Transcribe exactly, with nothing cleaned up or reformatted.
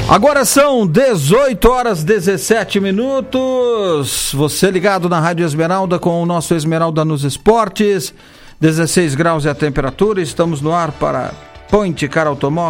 Agora são dezoito horas e dezessete minutos. Você ligado na Rádio Esmeralda com o nosso Esmeralda nos Esportes. dezesseis graus é a temperatura. Estamos no ar para Point Car Automóveis.